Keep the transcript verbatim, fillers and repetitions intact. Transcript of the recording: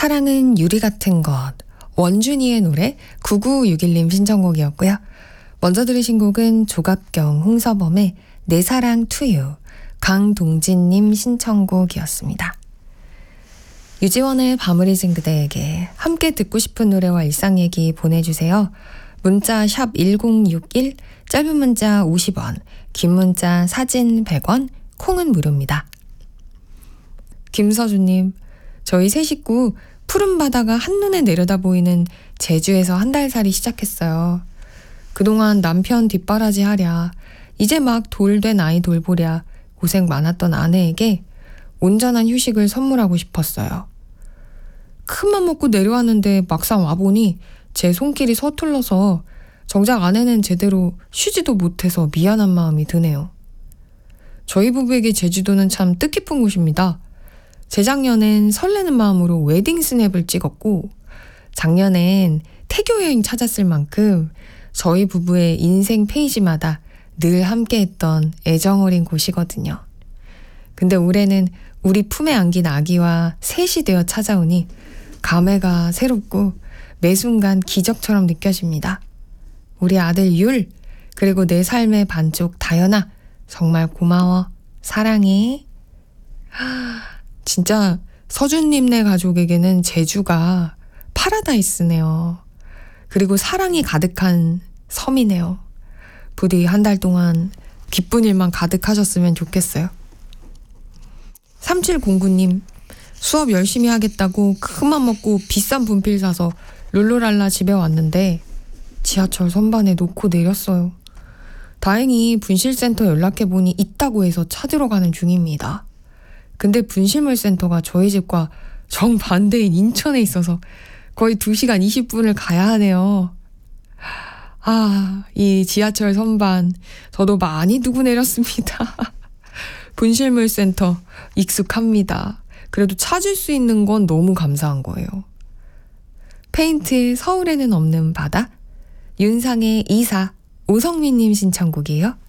사랑은 유리 같은 것, 원준이의 노래 구구육일 님 신청곡이었고요. 먼저 들으신 곡은 조갑경, 홍서범의 내 사랑 투유, 강동진님 신청곡이었습니다. 유지원의 밤을 잊은 그대에게 함께 듣고 싶은 노래와 일상 얘기 보내주세요. 문자 샵 일공육일, 짧은 문자 오십 원, 긴 문자 사진 백 원, 콩은 무료입니다. 김서주님, 저희 세 식구 푸른 바다가 한눈에 내려다 보이는 제주에서 한 달 살이 시작했어요. 그동안 남편 뒷바라지 하랴, 이제 막 돌된 아이 돌보랴 고생 많았던 아내에게 온전한 휴식을 선물하고 싶었어요. 큰맘 먹고 내려왔는데 막상 와보니 제 손길이 서툴러서 정작 아내는 제대로 쉬지도 못해서 미안한 마음이 드네요. 저희 부부에게 제주도는 참 뜻깊은 곳입니다. 재작년엔 설레는 마음으로 웨딩 스냅을 찍었고 작년엔 태교 여행 찾았을 만큼 저희 부부의 인생 페이지마다 늘 함께했던 애정어린 곳이거든요. 근데 올해는 우리 품에 안긴 아기와 셋이 되어 찾아오니 감회가 새롭고 매 순간 기적처럼 느껴집니다. 우리 아들 율, 그리고 내 삶의 반쪽 다현아, 정말 고마워. 사랑해. 진짜 서준님네 가족에게는 제주가 파라다이스네요. 그리고 사랑이 가득한 섬이네요. 부디 한 달 동안 기쁜 일만 가득하셨으면 좋겠어요. 삼칠공구 님, 수업 열심히 하겠다고 큰맘 먹고 비싼 분필 사서 룰루랄라 집에 왔는데 지하철 선반에 놓고 내렸어요. 다행히 분실센터 연락해보니 있다고 해서 찾으러 가는 중입니다. 근데 분실물센터가 저희 집과 정반대인 인천에 있어서 거의 두 시간 이십 분을 가야 하네요. 아, 이 지하철 선반 저도 많이 두고 내렸습니다. 분실물센터 익숙합니다. 그래도 찾을 수 있는 건 너무 감사한 거예요. 페인트의 서울에는 없는 바다, 윤상의 이사, 오성민님 신청곡이에요.